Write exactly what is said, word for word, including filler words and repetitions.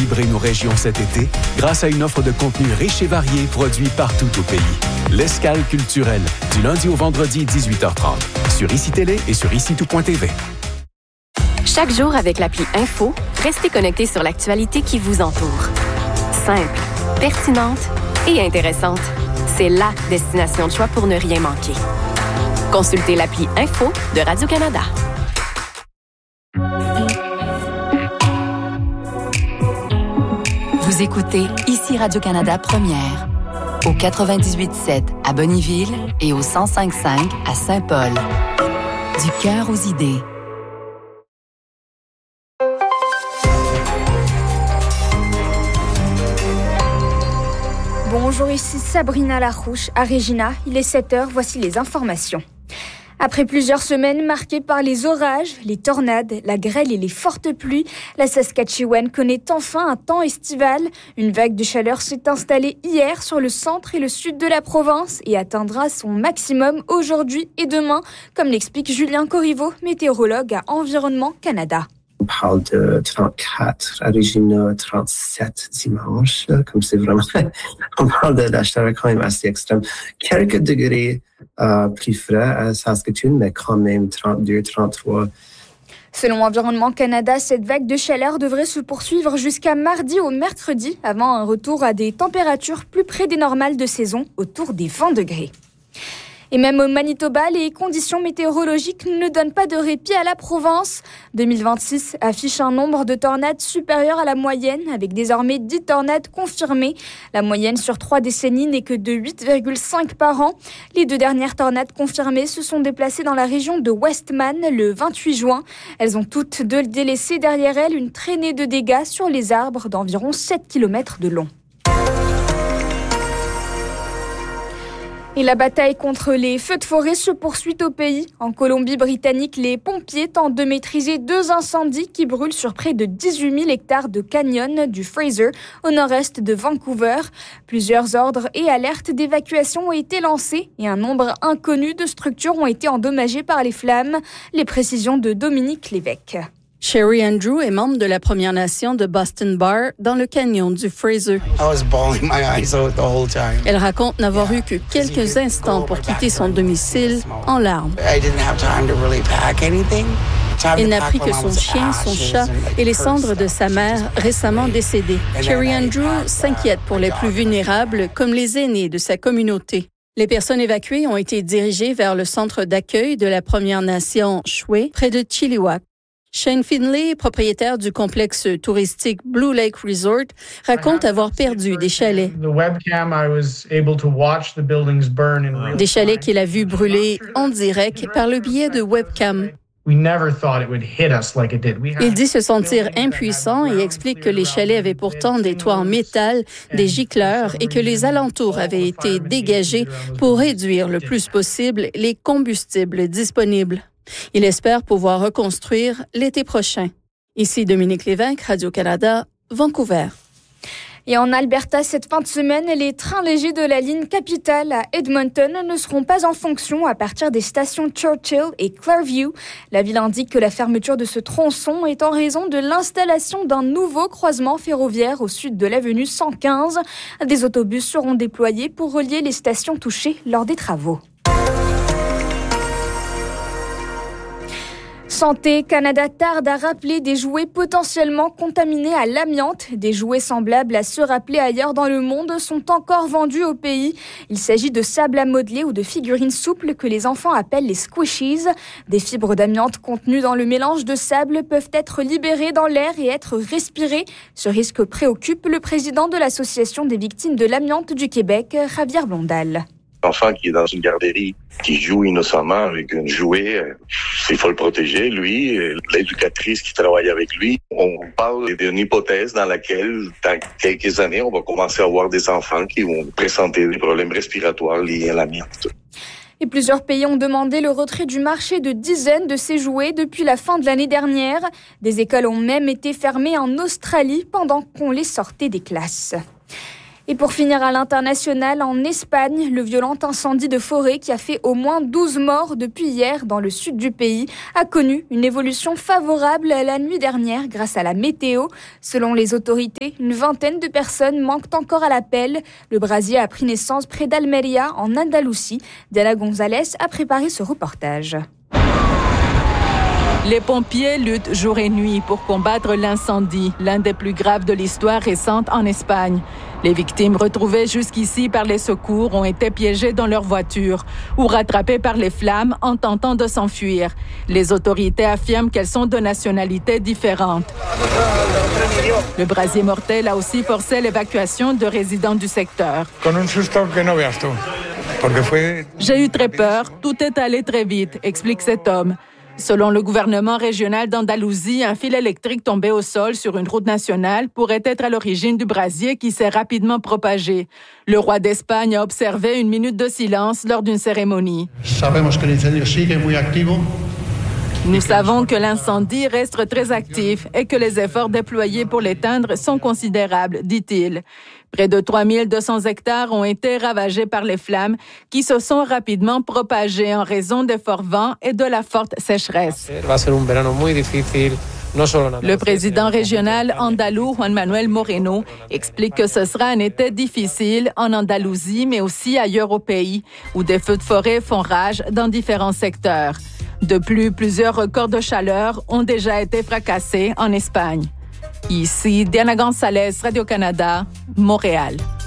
vibrer nos régions cet été grâce à une offre de contenu riche et varié produit partout au pays. L'Escale culturelle, du lundi au vendredi, dix-huit heures trente, sur Ici Télé et sur ici tout point t v. Chaque jour avec l'appli Info, restez connectés sur l'actualité qui vous entoure. Simple, pertinente et intéressante. C'est la destination de choix pour ne rien manquer. Consultez l'appli Info de Radio-Canada. Vous écoutez Ici Radio-Canada Première, au quatre-vingt-dix-huit sept à Bonnyville et au cent cinq cinq à Saint-Paul. Du cœur aux idées. Bonjour, ici Sabrina Larouche à Regina. Il est sept heures, voici les informations. Après plusieurs semaines marquées par les orages, les tornades, la grêle et les fortes pluies, la Saskatchewan connaît enfin un temps estival. Une vague de chaleur s'est installée hier sur le centre et le sud de la province et atteindra son maximum aujourd'hui et demain, comme l'explique Julien Corriveau, météorologue à Environnement Canada. On parle de trente-quatre à Regina, trente-sept dimanche, comme c'est vraiment... On parle de la chaleur quand même assez extrême. Quelques degrés euh, plus frais à Saskatoon, mais quand même trente-deux, trente-trois. Selon Environnement Canada, cette vague de chaleur devrait se poursuivre jusqu'à mardi au mercredi, avant un retour à des températures plus près des normales de saison, autour des vingt degrés. Et même au Manitoba, les conditions météorologiques ne donnent pas de répit à la province. deux mille vingt-six affiche un nombre de tornades supérieur à la moyenne, avec désormais dix tornades confirmées. La moyenne sur trois décennies n'est que de huit virgule cinq par an. Les deux dernières tornades confirmées se sont déplacées dans la région de Westman le vingt-huit juin. Elles ont toutes deux délaissé derrière elles une traînée de dégâts sur les arbres d'environ sept kilomètres de long. Et la bataille contre les feux de forêt se poursuit au pays. En Colombie-Britannique, les pompiers tentent de maîtriser deux incendies qui brûlent sur près de dix-huit mille hectares de canyon du Fraser, au nord-est de Vancouver. Plusieurs ordres et alertes d'évacuation ont été lancés et un nombre inconnu de structures ont été endommagées par les flammes. Les précisions de Dominique Lévesque. Sherry Andrew est membre de la Première Nation de Boston Bar dans le canyon du Fraser. Elle raconte n'avoir eu que quelques instants pour quitter son domicile en larmes. Elle n'a pris que son chien, son chat et les cendres de sa mère récemment décédée. Sherry Andrew s'inquiète pour les plus vulnérables comme les aînés de sa communauté. Les personnes évacuées ont été dirigées vers le centre d'accueil de la Première Nation Shwe, près de Chilliwack. Shane Finlay, propriétaire du complexe touristique Blue Lake Resort, raconte avoir perdu des chalets. Des chalets qu'il a vus brûler en direct par le biais de webcam. Il dit se sentir impuissant et explique que les chalets avaient pourtant des toits en métal, des gicleurs et que les alentours avaient été dégagés pour réduire le plus possible les combustibles disponibles. Il espère pouvoir reconstruire l'été prochain. Ici Dominique Lévesque, Radio-Canada, Vancouver. Et en Alberta, cette fin de semaine, les trains légers de la ligne capitale à Edmonton ne seront pas en fonction à partir des stations Churchill et Clareview. La ville indique que la fermeture de ce tronçon est en raison de l'installation d'un nouveau croisement ferroviaire au sud de l'avenue cent quinze. Des autobus seront déployés pour relier les stations touchées lors des travaux. Santé Canada tarde à rappeler des jouets potentiellement contaminés à l'amiante. Des jouets semblables à ceux rappelés ailleurs dans le monde sont encore vendus au pays. Il s'agit de sable à modeler ou de figurines souples que les enfants appellent les squishies. Des fibres d'amiante contenues dans le mélange de sable peuvent être libérées dans l'air et être respirées. Ce risque préoccupe le président de l'Association des victimes de l'amiante du Québec, Javier Blondal. L'enfant qui est dans une garderie, qui joue innocemment avec un jouet, il faut le protéger, lui, l'éducatrice qui travaille avec lui. On parle d'une hypothèse dans laquelle, dans quelques années, on va commencer à avoir des enfants qui vont présenter des problèmes respiratoires liés à l'amiante. Et plusieurs pays ont demandé le retrait du marché de dizaines de ces jouets depuis la fin de l'année dernière. Des écoles ont même été fermées en Australie pendant qu'on les sortait des classes. Et pour finir à l'international, en Espagne, le violent incendie de forêt qui a fait au moins douze morts depuis hier dans le sud du pays a connu une évolution favorable la nuit dernière grâce à la météo. Selon les autorités, une vingtaine de personnes manquent encore à l'appel. Le brasier a pris naissance près d'Almeria, en Andalousie. Diana Gonzalez a préparé ce reportage. Les pompiers luttent jour et nuit pour combattre l'incendie, l'un des plus graves de l'histoire récente en Espagne. Les victimes retrouvées jusqu'ici par les secours ont été piégées dans leur voiture ou rattrapées par les flammes en tentant de s'enfuir. Les autorités affirment qu'elles sont de nationalités différentes. Le brasier mortel a aussi forcé l'évacuation de résidents du secteur. J'ai eu très peur, tout est allé très vite, explique cet homme. Selon le gouvernement régional d'Andalousie, un fil électrique tombé au sol sur une route nationale pourrait être à l'origine du brasier qui s'est rapidement propagé. Le roi d'Espagne a observé une minute de silence lors d'une cérémonie. Nous savons que l'incendie reste très actif et que les efforts déployés pour l'éteindre sont considérables, dit-il. Près de trois mille deux cents hectares ont été ravagés par les flammes qui se sont rapidement propagées en raison des forts vents et de la forte sécheresse. Le président régional andalou, Juan Manuel Moreno, explique que ce sera un été difficile en Andalousie, mais aussi ailleurs au pays, où des feux de forêt font rage dans différents secteurs. De plus, plusieurs records de chaleur ont déjà été fracassés en Espagne. Ici, Diana Gonzalez, Radio-Canada, Montréal.